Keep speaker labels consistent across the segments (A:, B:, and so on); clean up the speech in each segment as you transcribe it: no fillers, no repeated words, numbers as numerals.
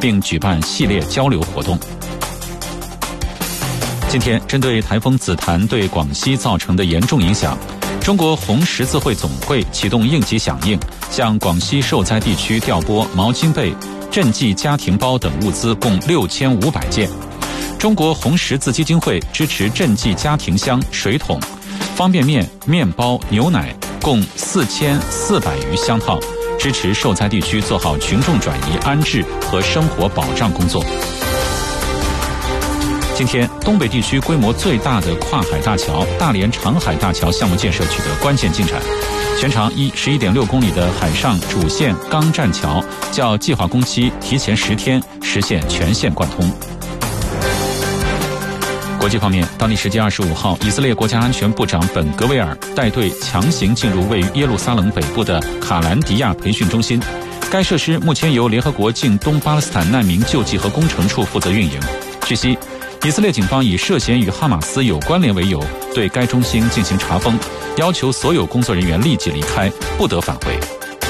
A: 并举办系列交流活动。今天，针对台风紫檀对广西造成的严重影响，中国红十字会总会启动应急响应，向广西受灾地区调拨毛巾被、赈济家庭包等物资共6500件。中国红十字基金会支持赈济家庭箱、水桶、方便面、面包、牛奶共4400余箱套，支持受灾地区做好群众转移安置和生活保障工作。今天，东北地区规模最大的跨海大桥大连长海大桥项目建设取得关键进展，全长11.6公里的海上主线钢栈桥较计划工期提前10天实现全线贯通。国际方面，当地时间25号，以色列国家安全部长本格维尔带队强行进入位于耶路撒冷北部的卡兰迪亚培训中心，该设施目前由联合国近东巴勒斯坦难民救济和工程处负责运营。据悉，以色列警方以涉嫌与哈马斯有关联为由，对该中心进行查封，要求所有工作人员立即离开，不得返回。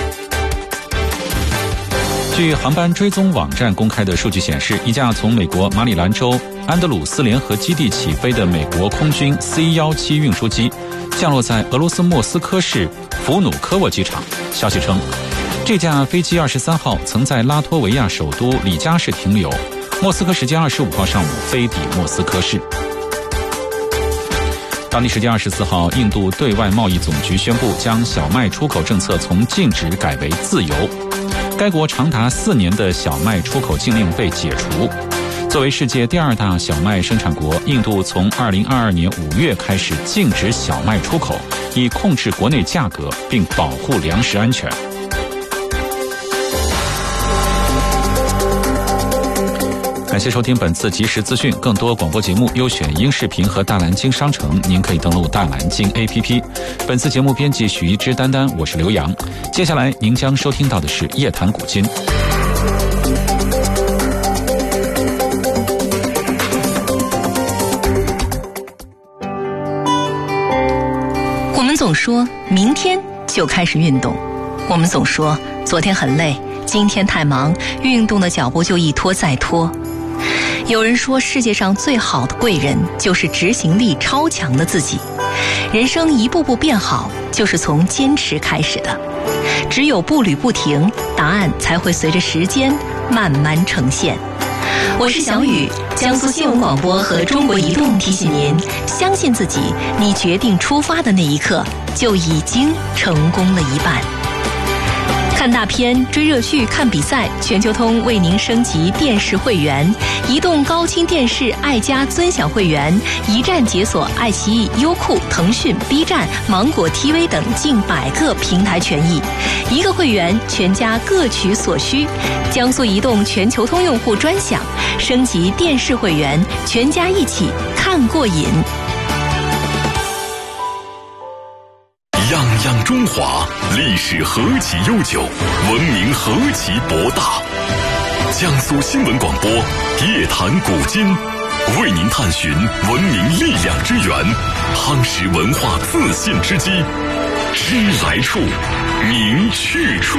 A: 据航班追踪网站公开的数据显示，一架从美国马里兰州安德鲁斯联合基地起飞的美国空军 C-17 运输机降落在俄罗斯莫斯科市弗努科沃机场。消息称，这架飞机23号曾在拉脱维亚首都里加市停留，莫斯科时间25号上午飞抵莫斯科市。当地时间24号，印度对外贸易总局宣布将小麦出口政策从禁止改为自由。该国长达4年的小麦出口禁令被解除。作为世界第2大小麦生产国，印度从2022年5月开始禁止小麦出口，以控制国内价格并保护粮食安全。感谢收听本次即时资讯，更多广播节目、优选音视频和大蓝鲸商城，您可以登录大蓝鲸 APP。本次节目编辑许一之、丹丹，我是刘洋。接下来您将收听到的是夜谈古今。
B: 我们总说明天就开始运动，我们总说昨天很累，今天太忙，运动的脚步就一拖再拖。有人说，世界上最好的贵人就是执行力超强的自己。人生一步步变好，就是从坚持开始的。只有步履不停，答案才会随着时间慢慢呈现。我是小雨，江苏新闻广播和中国移动提醒您，相信自己，你决定出发的那一刻，就已经成功了一半。看大片、追热剧、看比赛，全球通为您升级电视会员，移动高清电视爱家尊享会员，一站解锁爱奇艺、优酷、腾讯、B 站、芒果 TV 等近100个平台权益，一个会员全家各取所需。江苏移动全球通用户专享，升级电视会员，全家一起看过瘾。
C: 泱泱中华，历史何其悠久，文明何其博大。江苏新闻广播夜谈古今，为您探寻文明力量之源，夯实文化自信之基。知来处，明去处。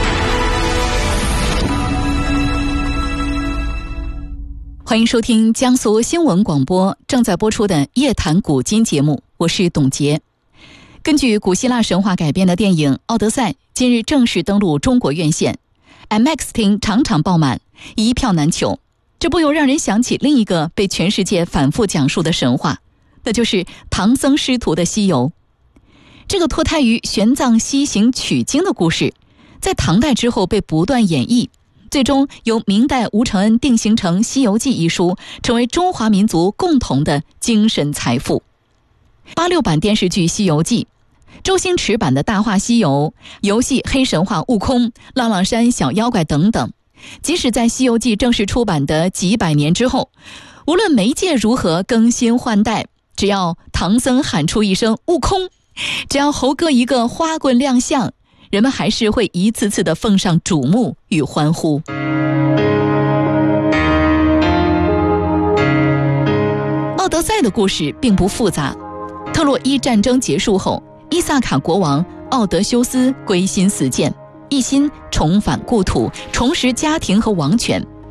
D: 欢迎收听江苏新闻广播正在播出的夜谈古今节目，我是董洁。根据古希腊神话改编的电影《奥德赛》今日正式登陆中国院线， IMAX 厅场场爆满，一票难求。这不由让人想起另一个被全世界反复讲述的神话，那就是唐僧师徒的西游。这个脱胎于玄奘西行取经的故事，在唐代之后被不断演绎，最终由明代吴承恩定型成《西游记》一书，成为中华民族共同的精神财富。86版电视剧《西游记》，周星驰版的《大话西游》，游戏黑神话悟空、浪浪山小妖怪等等，即使在《西游记》正式出版的几百年之后，无论媒介如何更新换代，只要唐僧喊出一声悟空，只要猴哥一个花棍亮相，人们还是会一次次地奉上瞩目与欢呼。奥德赛的故事并不复杂，特洛伊战争结束后，伊萨卡国王奥德修斯归心似箭，一心重返故土，重拾家庭和王权。